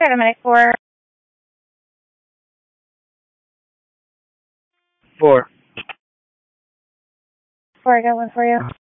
Paramedic 4. 4. 4, I got one for you.